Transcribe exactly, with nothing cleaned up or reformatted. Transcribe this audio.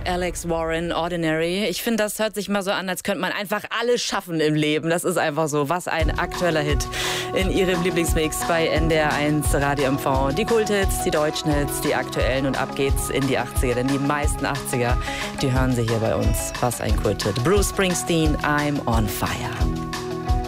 Alex Warren, Ordinary. Ich finde, das hört sich mal so an, als könnte man einfach alles schaffen im Leben. Das ist einfach so. Was ein aktueller Hit in Ihrem Lieblingsmix bei N D R eins Radio M V. Die Kulthits, die deutschen Hits, die aktuellen und ab geht's in die achtziger. Denn die meisten achtziger, die hören Sie hier bei uns. Was ein Kulthit. Bruce Springsteen, I'm on Fire.